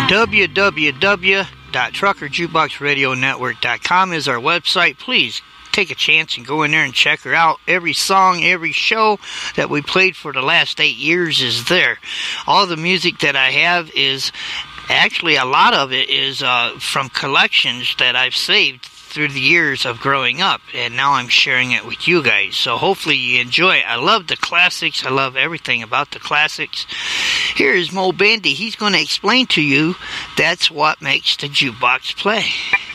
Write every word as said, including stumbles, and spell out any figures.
w w w dot trucker jukebox radio network dot com is our website. Please take a chance and go in there and check her out. Every song, every show that we played for the last eight years is there. All the music that I have is, actually a lot of it is uh, from collections that I've saved through the years of growing up, and now I'm sharing it with you guys. So hopefully you enjoy it. I love the classics. I love everything about the classics. Here is Mo Bandy. He's going to explain to you that's what makes the jukebox play.